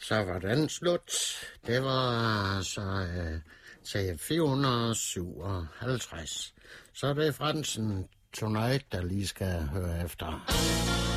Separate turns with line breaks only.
Så var den slut. Det var så til 457. Så det er Fransen Tonight, der lige skal høre efter.